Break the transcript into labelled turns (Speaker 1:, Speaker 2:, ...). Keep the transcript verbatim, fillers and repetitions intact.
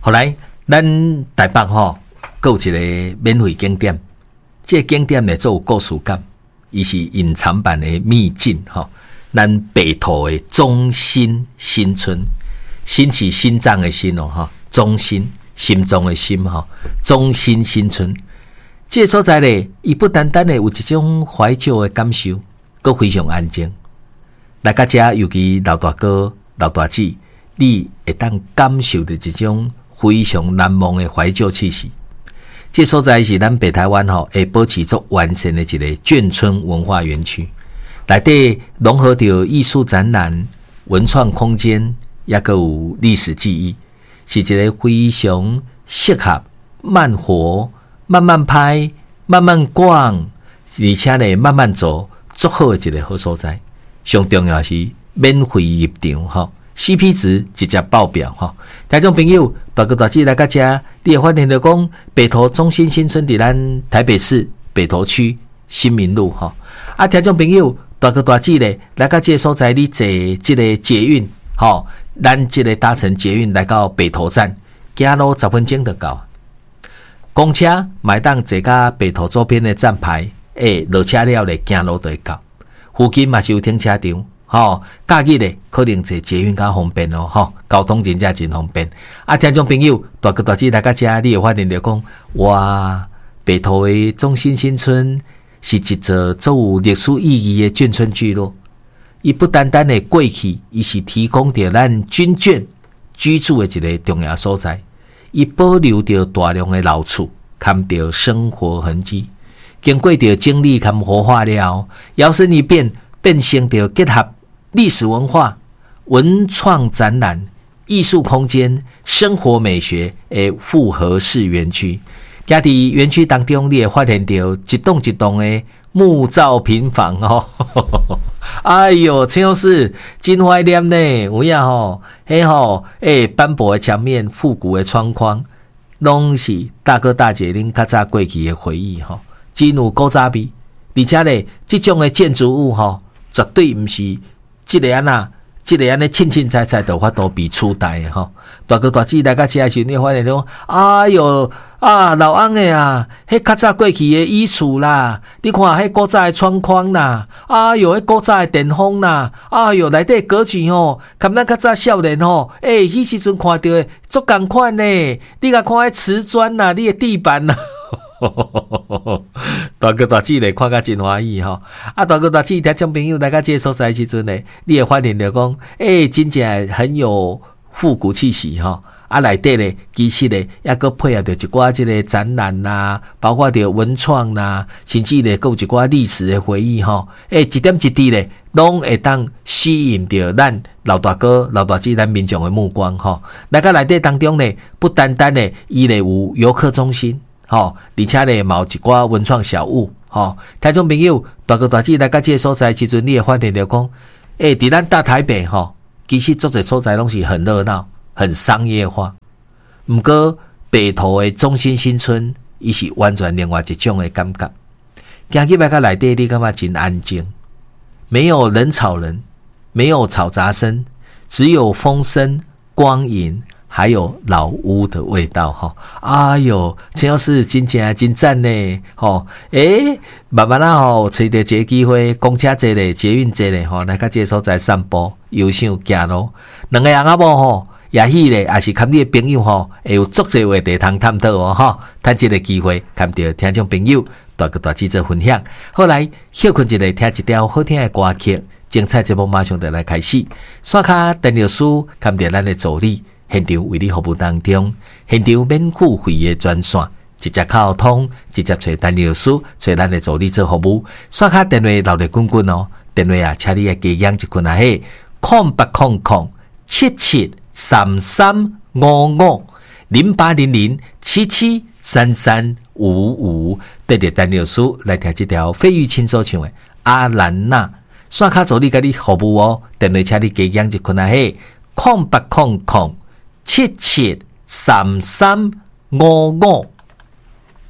Speaker 1: 后来咱台北吼，有一个免费景点，这个景点呢，做有故事感，伊是隐藏版的秘境吼。咱北投的中心新村，心是心脏的心哦哈，中心心中的心哈，中心新村。这个所在呢，伊不单单的有一种怀旧的感受，佮非常安静。来到这，尤其老大哥、老大姐，你会当感受到一种非常难忘的怀旧气息。这个所在是咱北台湾吼，会保持足完善的一个眷村文化园区，内底融合着艺术展览、文创空间，也佮有历史记忆，是一个非常适合慢活。慢慢拍，慢慢逛，而且呢，慢慢走，足好的一个好所在。上重要是免费入场吼 ，C P 值直接爆表吼。听众朋友，大哥大姐来到这，你会发现到讲北投中心新村伫咱台北市北投区新民路吼。啊，听众朋友，大哥大姐咧来到这个所在，你坐这个捷运吼，咱这个搭乘捷运来到北投站，走路十分钟就到。公车买当坐到北投周边的站牌，诶，落车了咧，行路就会到。附近嘛是有停车场，吼，假日咧可能坐捷运较方便哦，吼，交通真正真方便。啊，听众朋友，大哥大姐来到这，你会发现到讲，哇，北投的中心新村是一座足有历史意义的眷村聚落。伊不单单的过去，伊是提供着咱军眷居住的一个重要所在。伊保留着大量的老厝，看着生活痕迹，经过着整理和活化了，摇身一变，变成着结合历史文化、文创展览、艺术空间、生活美学的复合式园区。加伫园区当中，你会发现到一栋一栋的木造平房哦。哎呦，陈老师真怀念呢，有影吼，迄吼，诶，斑驳的墙面、复古的窗框，拢是大哥大姐恁较早过去的回忆吼，真有古早味。而且咧，这种的建筑物吼，绝对毋是即个安那。即个安尼凊凊彩彩就法度被取代的吼，大哥大姐来到这的时候，你发现讲，哎哟啊老翁的啊，迄较早过去的椅厝啦，你看迄古早的窗框啦，哎哟，迄古早的电风啦，哎哟，内底格局吼，跟咱较早少年吼，诶、欸，迄时阵看到的足共款呢，你甲看迄瓷砖啦，你的地板啦。大哥大姐咧看甲真欢喜吼，啊大哥大姐听众朋友来到这个所在时阵咧，你会发现着讲，诶、欸，真正很有复古气息吼。啊，内底咧，其实咧，也佮配合着一寡即个展览啦，包括着文创啦，甚至咧，佮有一寡历史的回忆吼。诶、欸，一点一滴咧，拢会当吸引着咱老大哥、老大姐咱民众的目光吼。来到内底当中咧，不单单咧，伊咧有游客中心。吼，而且咧，嘛有一寡文创小物，吼，听众朋友，大哥大姐来到这个所在时阵，你会发现着讲，诶，伫咱大台北吼，其实做者所在拢是很热闹、很商业化。毋过北投的中心新村，伊是完全另外一种的感觉。行去来到内底，你感觉真安静，没有人吵人，没有嘈杂声，只有风声、光影。还有老屋的味道哈，哎呦，真要是真正真赞呢，吼，诶，慢慢啦吼，找到这个机会，公车坐咧，捷运坐咧，吼，来到这个所在散步、游赏、行路，两个人啊无吼，也许咧，也是跟你的朋友吼，会有足侪话题通探讨哦，吼，趁这个机会，跟着听众朋友大个大记者分享，后来休困一下，听一条好听的歌曲，精彩节目马上就来开始，刷卡陈老师跟着咱的助理。现场为你服务当中，现场免付费的专线，直接靠通，直接找陈老师，找咱的助理做服务。刷卡电话留得滚滚哦，电话啊，请你啊加养一群啊嘿，空八空空七七三三五五零八零零七七三三五五，对着陈老师来听这条费玉清所唱的阿兰娜。刷卡助理甲你服务哦，电话请你加养一群啊嘿，空八空空。七七三三五五。